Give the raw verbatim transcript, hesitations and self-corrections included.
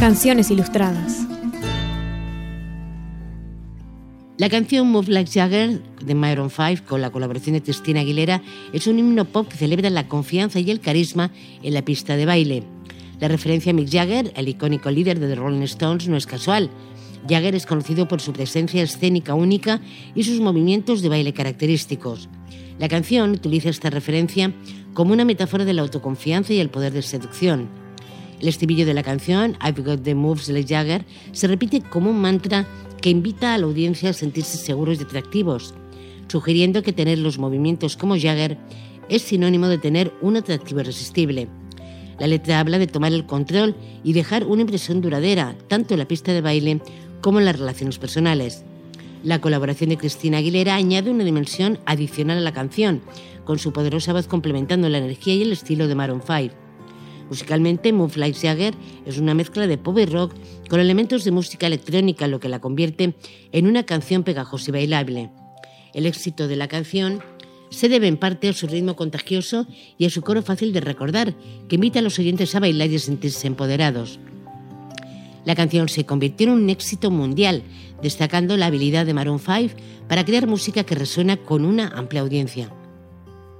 Canciones ilustradas. La canción Move Like Jagger de Maroon cinco, con la colaboración de Christina Aguilera, es un himno pop que celebra la confianza y el carisma en la pista de baile. La referencia a Mick Jagger, el icónico líder de The Rolling Stones, no es casual. Jagger es conocido por su presencia escénica única y sus movimientos de baile característicos. La canción utiliza esta referencia como una metáfora de la autoconfianza y el poder de seducción. El estribillo de la canción, I've Got the Moves Like Jagger, se repite como un mantra que invita a la audiencia a sentirse seguros y atractivos, sugiriendo que tener los movimientos como Jagger es sinónimo de tener un atractivo irresistible. La letra habla de tomar el control y dejar una impresión duradera, tanto en la pista de baile como en las relaciones personales. La colaboración de Christina Aguilera añade una dimensión adicional a la canción, con su poderosa voz complementando la energía y el estilo de Maroon cinco. Musicalmente, Move Like Jagger es una mezcla de pop y rock con elementos de música electrónica, lo que la convierte en una canción pegajosa y bailable. El éxito de la canción se debe en parte a su ritmo contagioso y a su coro fácil de recordar, que invita a los oyentes a bailar y a sentirse empoderados. La canción se convirtió en un éxito mundial, destacando la habilidad de Maroon cinco para crear música que resuena con una amplia audiencia.